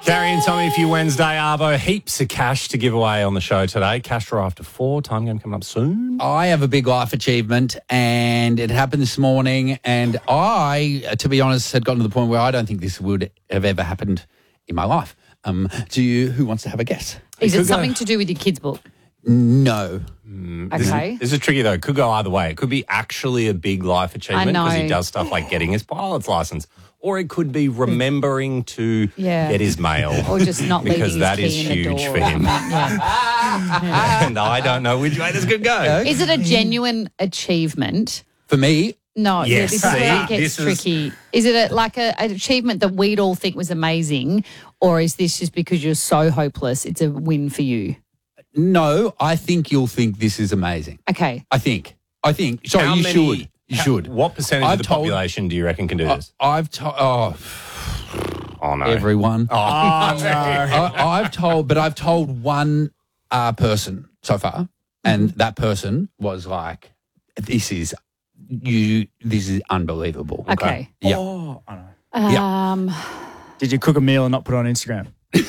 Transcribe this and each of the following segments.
Carrie and Tommy for your Wednesday Arvo. Heaps of cash to give away on the show today. Cash draw after 4. Time game coming up soon. I have a big life achievement, and it happened this morning. And I, to be honest, had gotten to the point where I don't think this would have ever happened in my life. Who wants to have a guess? Is it something to do with your kids' book? No. Okay. This is tricky, though. It could go either way. It could be actually a big life achievement because he does stuff like getting his pilot's license. Or it could be remembering to get his mail. Or just not leaving because his that key is in the huge door. for him. Yeah. And I don't know which way this could go. Is it a genuine achievement? For me, No, Yes, this is where it see, gets this is- tricky. Is it an achievement that we'd all think was amazing, or is this just because you're so hopeless, it's a win for you? no, I think you'll think this is amazing. Okay. I think. Sorry, How you many- should. You should. What percentage I've of the told- population do you reckon can do this? I've told Oh, no. everyone. Oh, no. I've told one person so far, and that person was like, "This is unbelievable." Okay. Yeah. Oh, I know. Um, Did you cook a meal and not put it on Instagram?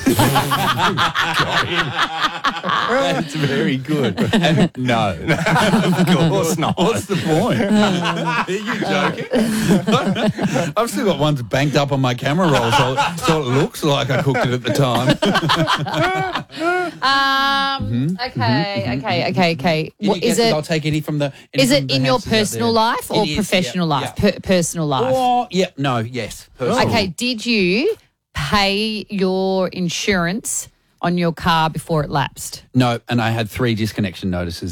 That's very good. No. Of course not. What's the point? Are you joking? I've still got ones banked up on my camera roll, so it looks like I cooked it at the time. Okay. What, is I'll take any from the. is it in your personal life or professional life? Personal life. Oh, yeah. No. Yes. Personal. Okay. Did you pay your insurance on your car before it lapsed? No, and I had 3 disconnection notices